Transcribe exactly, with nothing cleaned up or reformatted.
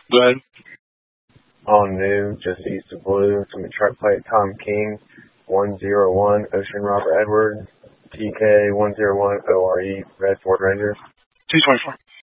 Go ahead. All new, just east of Blue. Some truck plate Tom King, one zero one Ocean Robert Edward, T K one zero one O R E Red Ford Ranger. two twenty-four.